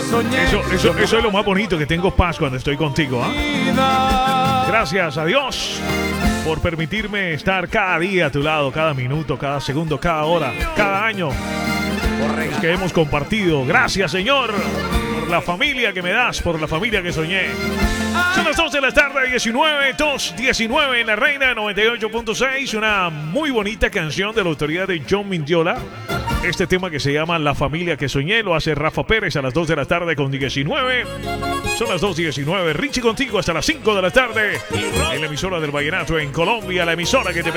Eso es lo más bonito, que tengo paz cuando estoy contigo, ¿ah? Gracias a Dios por permitirme estar cada día a tu lado, cada minuto, cada segundo, cada hora, cada año. Por los que hemos compartido. Gracias, Señor, por la familia que me das, por la familia que soñé. Son las 2 de la tarde, 19 en la Reina 98.6. Una muy bonita canción de la autoría de John Mendiola. Este tema que se llama La familia que soñé lo hace Rafa Pérez a las 2 de la tarde con 19. Son las 2:19. Richie contigo hasta las 5 de la tarde en la emisora del Vallenato en Colombia, la emisora que te